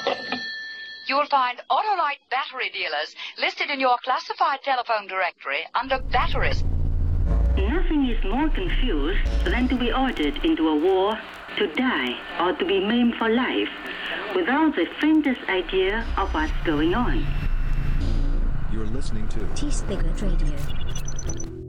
You will find Autolite battery dealers listed in your classified telephone directory under batteries. Nothing is more confused than to be ordered into a war, to die, or to be maimed for life, without the faintest idea of what's going on. You're listening to T-Spigot Radio.